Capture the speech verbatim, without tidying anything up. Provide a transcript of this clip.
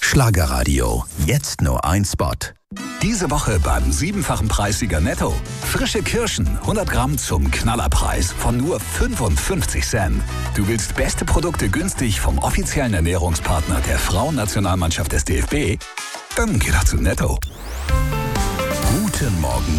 Schlagerradio, jetzt nur ein Spot. Diese Woche beim siebenfachen Preissieger Netto. Frische Kirschen, hundert Gramm zum Knallerpreis von nur fünfundfünfzig Cent. Du willst beste Produkte günstig vom offiziellen Ernährungspartner der Frauennationalmannschaft des D F B? Dann geh doch zu Netto. Guten Morgen